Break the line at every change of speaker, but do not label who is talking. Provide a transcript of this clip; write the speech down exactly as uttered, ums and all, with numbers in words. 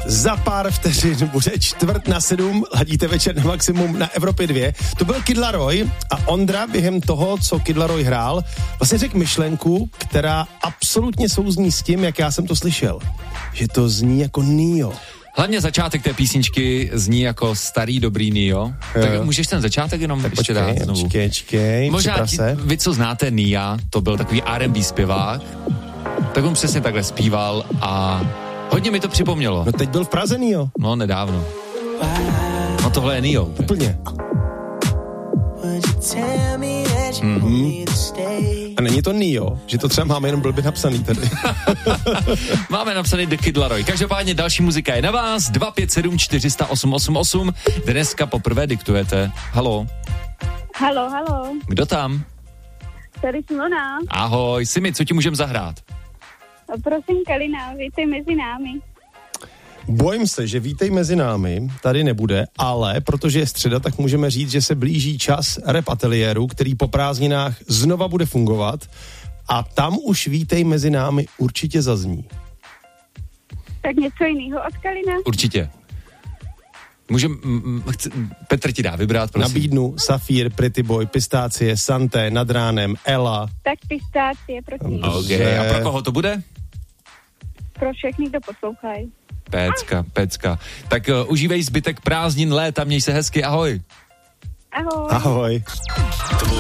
Za pár vteřin bude čtvrt na sedm, ladíte Večer na maximum na Evropě dva. To byl Kid Laroi a Ondra během toho, co Kid Laroi hrál, vlastně řekl myšlenku, která absolutně souzní s tím, jak já jsem to slyšel. Že to zní jako Neo.
Hlavně začátek té písničky zní jako starý dobrý Neo. Jo. Tak můžeš ten začátek jenom tak ještě
počkej,
dát znovu.
Počkej, počkej,
možná ti, vy, co znáte Nia, to byl takový R and B zpěvák, tak on přesně takhle zpíval a hodně mi to připomnělo.
No teď byl v Praze Neo.
No nedávno. No tohle je Neo.
Úplně. Mm-hmm. A není to Neo, že to třeba máme jenom blbě napsaný tady.
Máme napsaný The Kid Laroi. Každopádně další muzika je na vás. dva pět sedm čtyři nula osm osm osm. Dneska poprvé diktujete. Halo.
Halo, halo.
Kdo tam?
Tady Simona.
Ahoj, Simi, co ti můžem zahrát?
Prosím, Kalina, vítej mezi námi.
Bojím se, že vítej mezi námi tady nebude, ale protože je středa, tak můžeme říct, že se blíží čas rap ateliéru, který po prázdninách znova bude fungovat a tam už vítej mezi námi určitě zazní.
Tak něco jiného od Kalina?
Určitě. Můžem, m, chci, Petr ti dá vybrat, prosím.
Nabídnu Safír, Pretty Boy, Pistácie, Santé, Nad ránem, Ela.
Tak Pistácie, prosím.
Okay. A pro koho to bude?
Pro všechny, kdo poslouchají.
Pecka, pecka. Tak uh, užívej zbytek prázdnin léta, měj se hezky, ahoj.
Ahoj.
Ahoj.